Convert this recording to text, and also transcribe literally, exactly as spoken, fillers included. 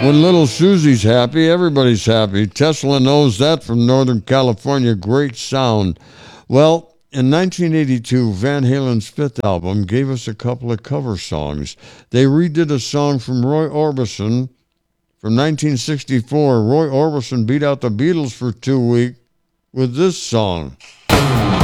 When little Susie's happy, everybody's happy. Tesla knows that from Northern California. Great sound. Well, in nineteen eighty-two, Van Halen's fifth album gave us a couple of cover songs. They redid a song from Roy Orbison from nineteen sixty-four. Roy Orbison beat out the Beatles for two weeks with this song.